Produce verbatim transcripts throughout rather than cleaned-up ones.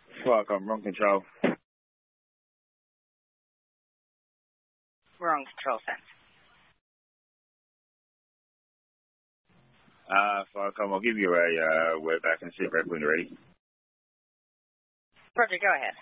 Fuck, I'm wrong control. Wrong control sense. Uh, Firecom, I'll give you a uh, word back and sit rep when you're ready. Roger, go ahead.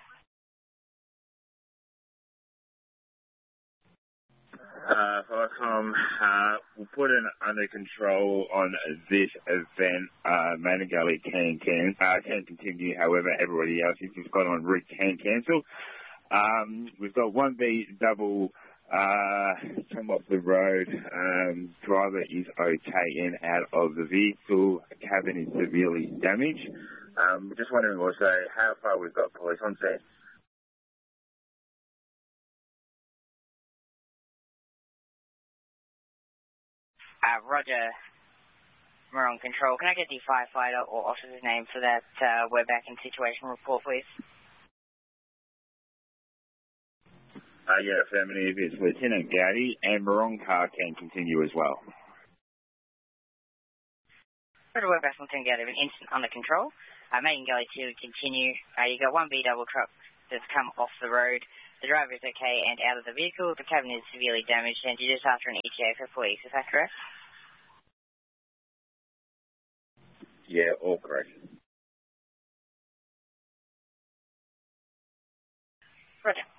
Uh, Firecom, uh, we'll put an under control on this event. Uh, Main Gully can, can, uh, can continue, however, everybody else who's just got on route can cancel. Um, we've got one B double uh, come off the road. Um, driver is okay and out of the vehicle. Cabin is severely damaged. Um, just wondering also how far we've got police on set. Uh, Roger, we're on control. Can I get the firefighter or officer's name for that uh, we're back in situation report, please? Uh, yeah, affirmative. It's Lieutenant Gowdy, and Morong car can continue as well. Roger, we're back from Lieutenant Gowdy. An instant under control. Uh, Maiden Gully two continue. Uh, you got one B double truck that's come off the road. The driver is okay and out of the vehicle. The cabin is severely damaged, and you're just after an E T A for police. Is that correct? Yeah, all correct. Roger.